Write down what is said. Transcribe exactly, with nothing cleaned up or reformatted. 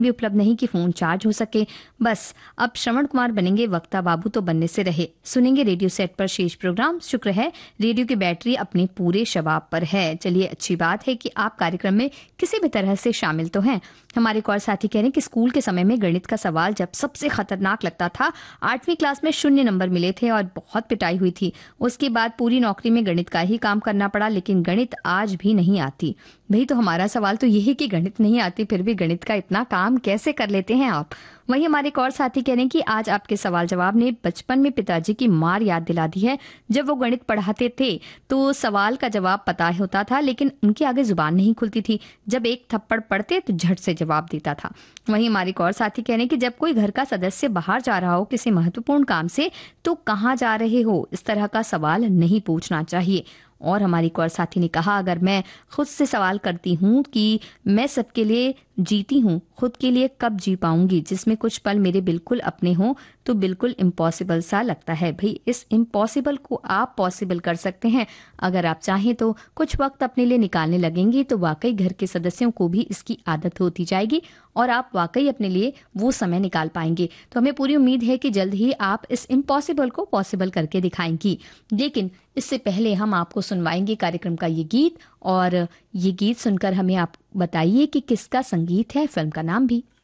भी उपलब्ध नहीं कि फोन चार्ज हो सके। बस अब श्रवण कुमार बनेंगे वक्ता, बाबू तो बनने से रहे। सुनेंगे रेडियो सेट पर शेष प्रोग्राम। शुक्र है रेडियो की बैटरी अपने पूरे शबाब पर है। चलिए, अच्छी बात है कि आप कार्यक्रम में किसी भी तरह से शामिल तो हैं। हमारे एक और साथी कह रहे हैं कि स्कूल के समय में गणित का सवाल जब सबसे खतरनाक लगता था, आठवीं क्लास में शून्य नंबर मिले थे और बहुत पिटाई हुई थी। उसके बाद पूरी नौकरी में गणित का ही काम करना पड़ा, लेकिन गणित आज भी नहीं आती। भाई, तो हमारा सवाल तो यही कि गणित नहीं आती, फिर भी गणित का इतना काम कैसे कर लेते हैं आप। वहीं हमारे एक और साथी कह रहे हैं कि आज आपके सवाल जवाब ने बचपन में पिताजी की मार याद दिला दी है। जब वो गणित पढ़ाते थे तो सवाल का जवाब पता होता था, लेकिन उनके आगे जुबान नहीं खुलती थी। जब एक थप्पड़ पड़ते तो झट से जवाब देता था। वहीं हमारे एक और साथी कह रहे हैं कि जब कोई घर का सदस्य बाहर जा रहा हो किसी महत्वपूर्ण काम से, तो कहाँ जा रहे हो, इस तरह का सवाल नहीं पूछना चाहिए। और हमारी एक और साथी ने कहा, अगर मैं खुद से सवाल करती हूँ कि मैं सबके लिए जीती हूँ, खुद के लिए कब जी पाऊंगी, जिसमें कुछ पल मेरे बिल्कुल अपने हों, तो बिल्कुल इम्पॉसिबल सा लगता है। भाई, इस इम्पॉसिबल को आप पॉसिबल कर सकते हैं। अगर आप चाहें तो कुछ वक्त अपने लिए निकालने लगेंगे तो वाकई घर के सदस्यों को भी इसकी आदत होती जाएगी और आप वाकई अपने लिए वो समय निकाल पाएंगे। तो हमें पूरी उम्मीद है कि जल्द ही आप इस इम्पॉसिबल को पॉसिबल करके दिखाएंगी। लेकिन इससे पहले हम आपको सुनवाएंगे कार्यक्रम का ये गीत, और ये गीत सुनकर हमें आप बताइए कि किसका संगीत है, फिल्म का नाम भी।